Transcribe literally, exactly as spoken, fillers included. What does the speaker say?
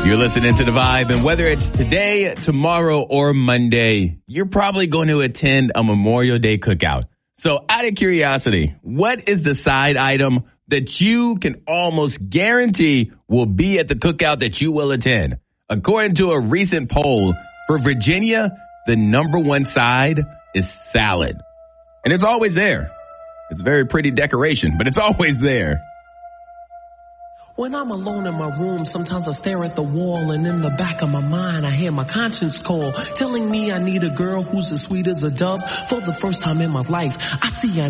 You're listening to The Vibe, and whether it's today, tomorrow, or Monday, you're probably going to attend a Memorial Day cookout. So out of curiosity, what is the side item that you can almost guarantee will be at the cookout that you will attend? According to a recent poll, for Virginia, the number one side is salad. And it's always there. It's a very pretty decoration, but it's always there. When I'm alone in my room, sometimes I stare at the wall, and in the back of my mind, I hear my conscience call, telling me I need a girl who's as sweet as a dove. For the first time in my life, I see I